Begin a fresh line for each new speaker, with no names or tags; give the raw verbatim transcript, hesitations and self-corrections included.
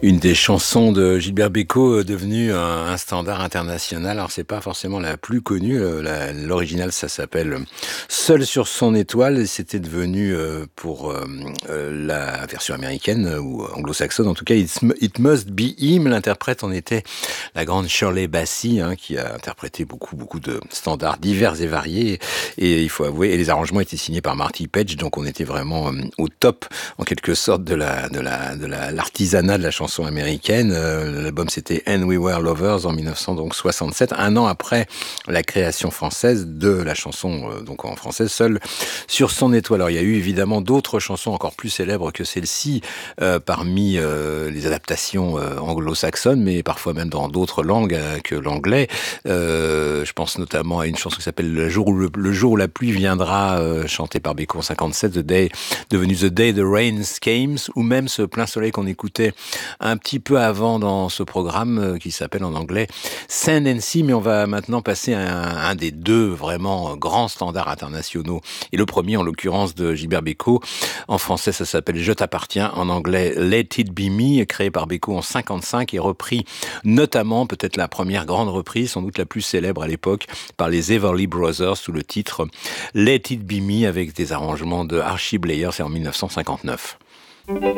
Une des chansons de Gilbert Bécaud devenue un, un standard international. Alors c'est pas forcément la plus connue. La, l'original, ça s'appelle Seul sur son étoile. Et c'était devenu euh, pour euh, euh, la version américaine ou anglo-saxonne, en tout cas, It, It Must Be Him. L'interprète en était la grande Shirley Bassey, hein, qui a interprété beaucoup beaucoup de standards divers et variés. Et il faut avouer, et les arrangements étaient signés par Marty Page, donc on était vraiment euh, au top, en quelque sorte, de la de la de la l'artisanat de la chanson américaine. Euh, l'album c'était And We Were Lovers en dix-neuf cent soixante-sept, un an après la création française de la chanson, euh, donc en français, Seul sur son étoile. Alors il y a eu évidemment d'autres chansons encore plus célèbres que celle-ci euh, parmi euh, les adaptations euh, anglo-saxonnes, mais parfois même dans d'autres langues euh, que l'anglais. Euh, je pense notamment à une chanson qui s'appelle Le jour où, le, le jour où la pluie viendra, euh, chantée par Bécaud en cinquante-sept, The Day, devenu The Day the Rain Came, ou même ce Plein Soleil qu'on écoutait un petit peu avant dans ce programme euh, qui s'appelle en anglais Sand and Sea. Mais on va maintenant passer à un, un des deux vraiment grands standards internationaux, et le premier en l'occurrence de Gilbert Bécaud. En français ça s'appelle Je t'appartiens, en anglais Let It Be Me, créé par Bécaud en cinquante-cinq et repris notamment, peut-être la première grande reprise, sans doute la plus célèbre à l'époque, par les Everly Brothers sous le titre Let It Be Me, avec des arrangements de Archie Bleyer. C'est en dix-neuf cent cinquante-neuf.